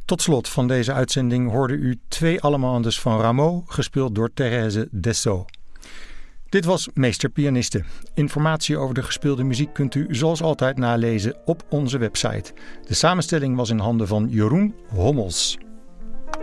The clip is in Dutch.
Tot slot van deze uitzending hoorde u 2 allemandes van Rameau, gespeeld door Thérèse Dessau. Dit was Meester Pianiste. Informatie over de gespeelde muziek kunt u zoals altijd nalezen op onze website. De samenstelling was in handen van Jeroen Hommels.